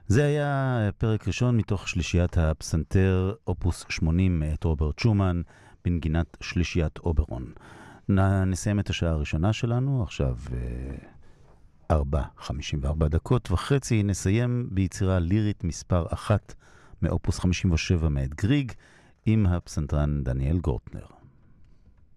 זה היה פרק ראשון מתוך שלישיית הפסנתר אופוס 80 מאת רוברט שומן בנגינת שלישיית אוברון. נסיים את השעה הראשונה שלנו, עכשיו 4:54, נסיים ביצירה לירית מספר 1 מאופוס 57 מאת גריג עם הפסנתרן דניאל גורטנר.